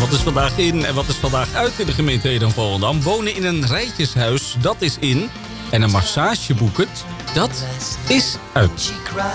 wat is vandaag in en wat is vandaag uit in de gemeente Edam-Volendam? Wonen in een rijtjeshuis, dat is in. En een massage boeken, dat is uit.